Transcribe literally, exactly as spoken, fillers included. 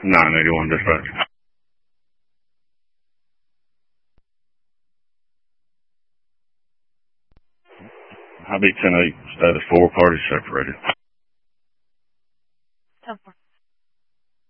nine eighty-one dispatch. I B ten eight, status four, parties separated.